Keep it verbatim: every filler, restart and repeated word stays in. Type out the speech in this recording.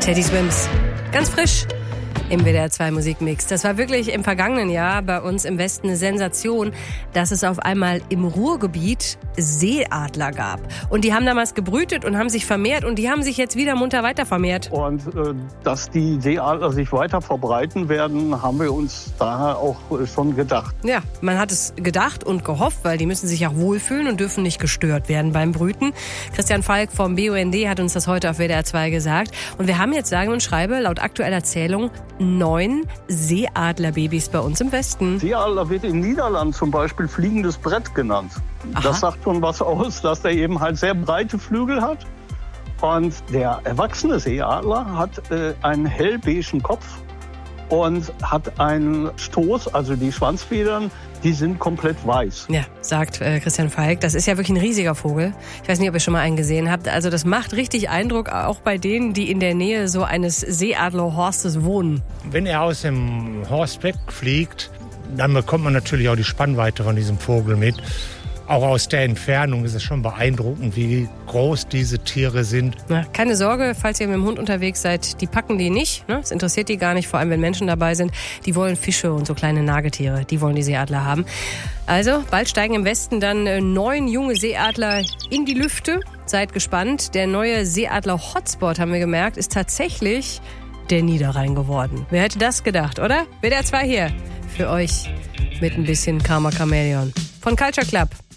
Teddy Swims. Ganz frisch im W D R zwei Musikmix. Das war wirklich im vergangenen Jahr bei uns im Westen eine Sensation, dass es auf einmal im Ruhrgebiet Seeadler gab. Und die haben damals gebrütet und haben sich vermehrt und die haben sich jetzt wieder munter weiter vermehrt. Und äh, dass die Seeadler sich weiter verbreiten werden, haben wir uns daher auch äh, schon gedacht. Ja, man hat es gedacht und gehofft, weil die müssen sich auch wohlfühlen und dürfen nicht gestört werden beim Brüten. Christian Falk vom B U N D hat uns das heute auf W D R zwei gesagt. Und wir haben jetzt, sage und schreibe, laut aktueller Zählung neun Seeadlerbabys bei uns im Westen. Seeadler wird in Niederland zum Beispiel fliegendes Brett genannt. Aha. Das sagt schon was aus, dass der eben halt sehr breite Flügel hat. Und der erwachsene Seeadler hat äh, einen hellbeigen Kopf und hat einen Stoß, also die Schwanzfedern, die sind komplett weiß. Ja, sagt äh, Christian Falk. Das ist ja wirklich ein riesiger Vogel. Ich weiß nicht, ob ihr schon mal einen gesehen habt. Also das macht richtig Eindruck, auch bei denen, die in der Nähe so eines Seeadlerhorstes wohnen. Wenn er aus dem Horst wegfliegt, dann bekommt man natürlich auch die Spannweite von diesem Vogel mit. Auch aus der Entfernung ist es schon beeindruckend, wie groß diese Tiere sind. Na, keine Sorge, falls ihr mit dem Hund unterwegs seid, die packen die nicht. Ne? Das interessiert die gar nicht, vor allem wenn Menschen dabei sind. Die wollen Fische und so kleine Nagetiere, die wollen die Seeadler haben. Also, bald steigen im Westen dann äh, neun junge Seeadler in die Lüfte. Seid gespannt. Der neue Seeadler-Hotspot, haben wir gemerkt, ist tatsächlich der Niederrhein geworden. Wer hätte das gedacht, oder? W D R zwei hier für euch mit ein bisschen Karma Chameleon von Culture Club.